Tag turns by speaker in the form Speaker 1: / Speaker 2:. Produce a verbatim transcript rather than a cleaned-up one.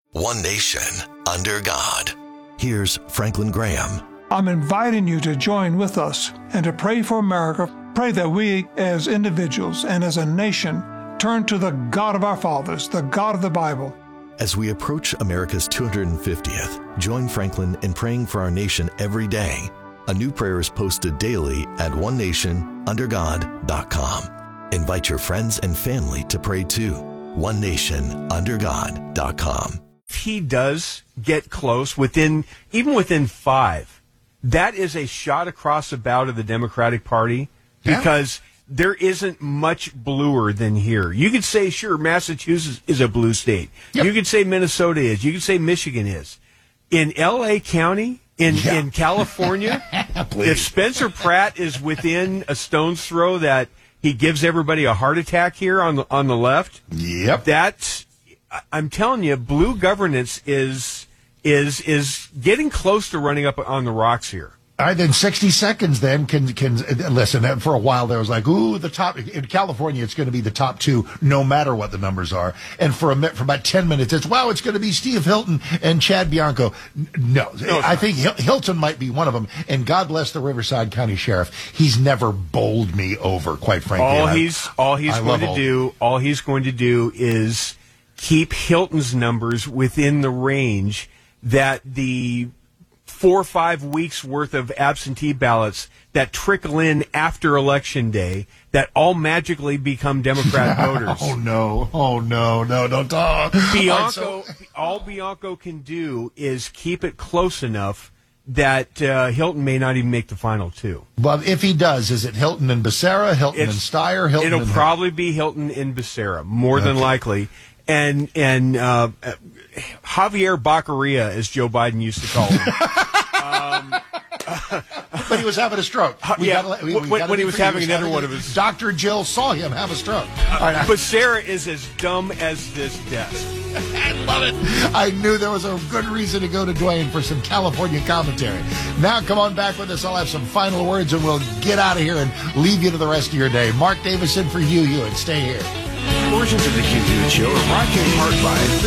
Speaker 1: One nation, under God. Here's Franklin Graham.
Speaker 2: I'm inviting you to join with us and to pray for America. Pray that we as individuals and as a nation turn to the God of our fathers, the God of the Bible.
Speaker 1: As we approach America's two hundred fiftieth, join Franklin in praying for our nation every day. A new prayer is posted daily at one nation under god dot com. Invite your friends and family to pray too. one nation under god dot com.
Speaker 3: If he does get close, within even within five, that is a shot across the bow to the Democratic Party because yeah. there isn't much bluer than here. You could say, sure, Massachusetts is a blue state. Yep. You could say Minnesota is. You could say Michigan is. In L A County, in, yeah. in California, if Spencer Pratt is within a stone's throw that he gives everybody a heart attack here on the, on the left,
Speaker 4: yep.
Speaker 3: that's... I'm telling you, blue governance is is is getting close to running up on the rocks here.
Speaker 4: All right, then sixty seconds then can, can listen, for a while there was like, ooh, the top, in California it's going to be the top two no matter what the numbers are. And for a minute, for about ten minutes, it's, wow, it's going to be Steve Hilton and Chad Bianco. No, no I think Hilton might be one of them. And God bless the Riverside County Sheriff. He's never bowled me over, quite frankly.
Speaker 3: All he's, all he's
Speaker 4: I
Speaker 3: going to do, all he's going to do is keep Hilton's numbers within the range that the four or five weeks worth of absentee ballots that trickle in after Election Day that all magically become Democrat voters.
Speaker 4: Oh, no. Oh, no. No, don't talk.
Speaker 3: Bianco, all Bianco can do is keep it close enough that uh, Hilton may not even make the final two.
Speaker 4: But if he does, is it Hilton and Becerra, Hilton
Speaker 3: it's,
Speaker 4: and Steyer? Hilton
Speaker 3: it'll
Speaker 4: and
Speaker 3: probably be Hilton and Becerra, more okay. than likely. And and uh, Javier Baccaria, as Joe Biden used to call him. um, uh,
Speaker 4: but he was having a stroke.
Speaker 3: We yeah, gotta, we, we when, when he was having another one of his...
Speaker 4: Doctor Jill saw him have a stroke.
Speaker 3: Uh, right, Becerra is as dumb as this desk.
Speaker 4: I love it. I knew there was a good reason to go to Dwayne for some California commentary. Now come on back with us. I'll have some final words, and we'll get out of here and leave you to the rest of your day. Mark Davison for Hugh Hewitt. Stay here.
Speaker 1: Portions of the Hugh Hewitt Show are brought to you in part by